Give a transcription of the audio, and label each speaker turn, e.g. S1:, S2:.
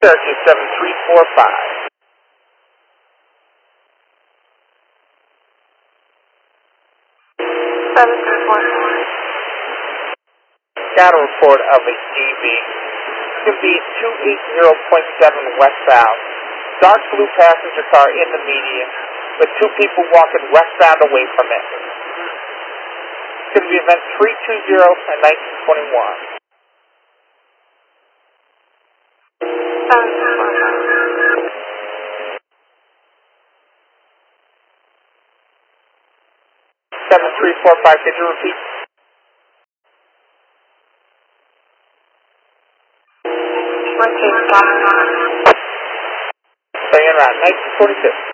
S1: Cherokee 7345. Got a report of a DV. Could be 280.7 westbound. Dark blue passenger car in the median, with two people walking westbound away from it. Could be event 320 and 1921. Seven three four five. Could you repeat? Staying around 1942.